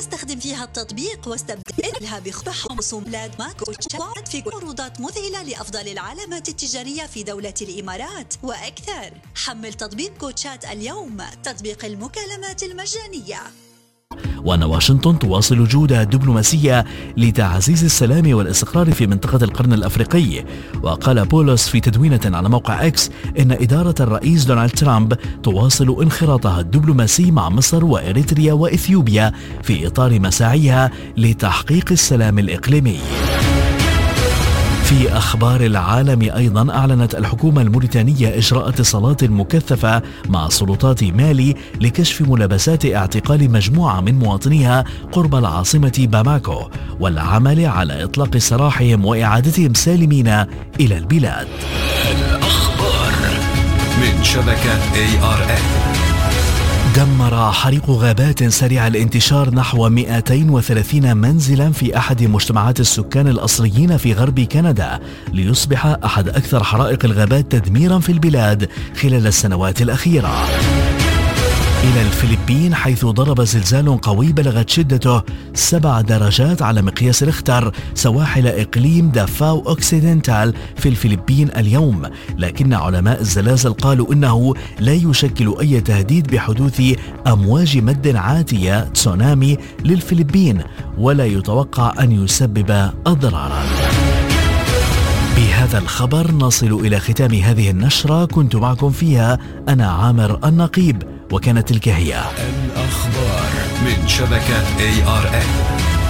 استخدم فيها التطبيق واستبدلها بخصوم لاند ماك وشات في عروضات مذهلة لأفضل العلامات التجارية في دولة الإمارات وأكثر. حمل تطبيق كوتشات اليوم، تطبيق المكالمات المجانية. وأن واشنطن تواصل جهودها الدبلوماسية لتعزيز السلام والاستقرار في منطقة القرن الأفريقي. وقال بولس في تدوينة على موقع إكس إن إدارة الرئيس دونالد ترامب تواصل انخراطها الدبلوماسي مع مصر وإريتريا وإثيوبيا في إطار مساعيها لتحقيق السلام الإقليمي. في أخبار العالم أيضا أعلنت الحكومة الموريتانية إجراء اتصالات مكثفة مع سلطات مالي لكشف ملابسات اعتقال مجموعة من مواطنيها قرب العاصمة باماكو والعمل على إطلاق سراحهم وإعادتهم سالمين إلى البلاد. الأخبار من شبكة ARN. دمر حريق غابات سريع الانتشار نحو 230 منزلا في أحد مجتمعات السكان الأصليين في غرب كندا، ليصبح أحد أكثر حرائق الغابات تدميرا في البلاد خلال السنوات الأخيرة. إلى الفلبين، حيث ضرب زلزال قوي بلغت شدته 7 درجات على مقياس ريختر سواحل إقليم دافاو أوكسيدنتال في الفلبين اليوم، لكن علماء الزلازل قالوا إنه لا يشكل أي تهديد بحدوث أمواج مد عاتية تسونامي للفلبين، ولا يتوقع أن يسبب أضرارا. بهذا الخبر نصل إلى ختام هذه النشرة، كنت معكم فيها أنا عامر النقيب، وكانت تلك هي الأخبار من شبكة ARN.